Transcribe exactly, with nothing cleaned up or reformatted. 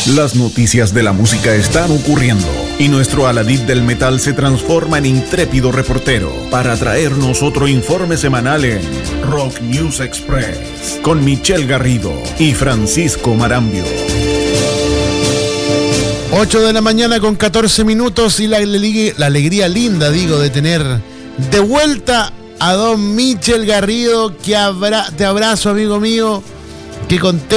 Las noticias de la música están ocurriendo y nuestro Aladid del metal se transforma en intrépido reportero para traernos otro informe semanal en Rock News Express con Michelle Garrido y Francisco Marambio. ocho de la mañana con catorce minutos y la, la alegría linda, digo, de tener de vuelta a don Michel Garrido, que abra, te abrazo, amigo mío, que contento.